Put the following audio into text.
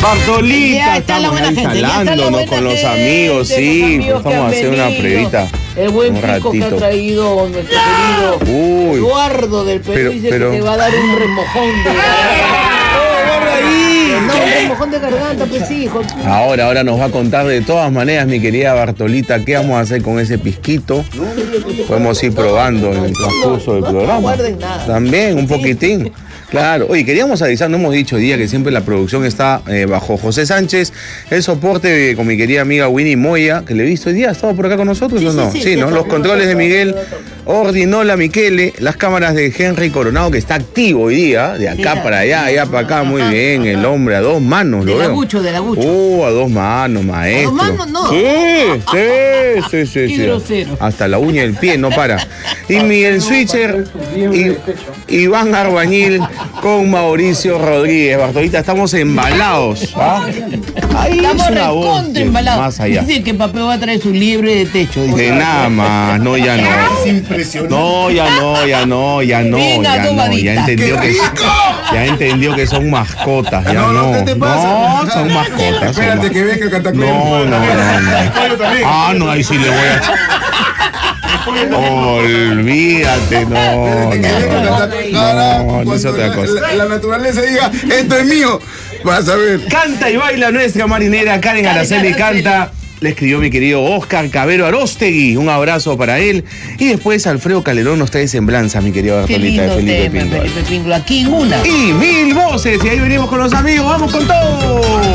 Bartolita, Ya está la estamos buena gente, ya está la instalándonos buena con los gente, amigos, sí, los amigos pues vamos a que hacer han una venido. previta. El buen un pico que ha ratito. traído nuestro querido Uy. Eduardo del Perú, dice Pero- que te va a dar un remojón de no, un remojón de garganta, pues hijo. Ahora nos va a contar de todas maneras, mi querida Bartolita, qué vamos a hacer con ese pisquito. Podemos ir probando en el transcurso del No programa. guarden nada. También, un poquitín. Claro. Oye, queríamos avisar, no hemos dicho hoy día que siempre la producción está bajo José Sánchez, el soporte con mi querida amiga Winnie Moya, que le he visto hoy día, ¿ha estado por acá con nosotros Sí, o no? sí, ¿no? Los controles de Miguel Ordinola Michele, las cámaras de Henry Coronado, que está activo hoy día, de acá Mira. para allá para acá, muy bien, el hombre a dos manos, lo Del veo. agucho, del agucho. A dos manos, maestro. ¿A dos manos? No. Sí. Qué grosero. Hasta la uña del pie no para. Y Miguel Switcher, Iván Arbañil con Mauricio Rodríguez. Bartolita, estamos embalados. ¿Ah? Ahí Estamos es una voz recontra que embalados. más allá. Dice que Papel va a traer su liebre de techo. Dice. De nada más, no, ya no. No, ya no. Venga, Ya adobadita. entendió que son mascotas. Ya No, no. ¿qué te pasa? No, son mascotas. Espérate que venga Catacuel. No. también. Ah, no, ahí sí le voy a. Olvídate, no es otra cosa. La naturaleza diga, esto es mío. Vas a ver. Canta y baila nuestra marinera Karen Araceli canta. Le escribió mi querido Oscar Cabero Arostegui. Un abrazo para él. Y después Alfredo Calderón nos trae semblanza, mi querido Qué Bartolita, de lindo Felipe tema, Pinto. Felipe Pingo. Aquí en una. Y 1000 voces. Y ahí venimos con los amigos. Vamos con todo.